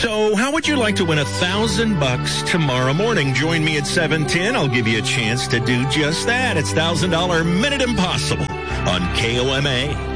So how would you like to win $1,000 tomorrow morning? Join me at 7:10. I'll give you a chance to do just that. It's $1,000 Minute Impossible on KOMA.